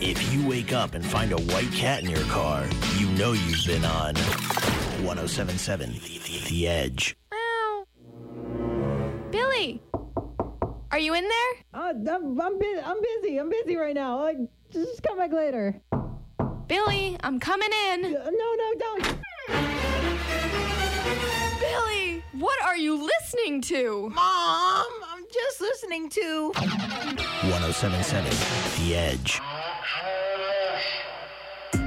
If you wake up and find a white cat in your car, you know you've been on 107.7 The Edge. Meow. Billy, are you in there? I'm busy. I'm busy right now. Just come back later. Billy, I'm coming in. No, don't. Billy, what are you listening to? Mom, I'm just listening to 107.7 The Edge.